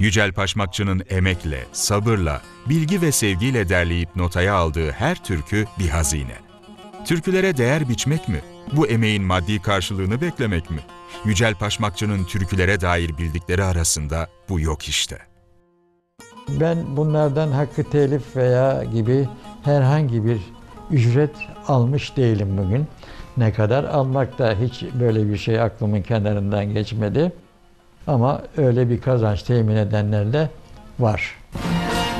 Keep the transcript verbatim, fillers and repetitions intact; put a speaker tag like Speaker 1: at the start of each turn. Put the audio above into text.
Speaker 1: Yücel Paşmakçı'nın emekle, sabırla, bilgi ve sevgiyle derleyip notaya aldığı her türkü bir hazine. Türkülere değer biçmek mi? Bu emeğin maddi karşılığını beklemek mi? Yücel Paşmakçı'nın türkülere dair bildikleri arasında bu yok işte.
Speaker 2: Ben bunlardan hakkı telif veya gibi herhangi bir ücret almış değilim bugün. Ne kadar almak da hiç böyle bir şey aklımın kenarından geçmedi. Ama öyle bir kazanç temin edenler de var.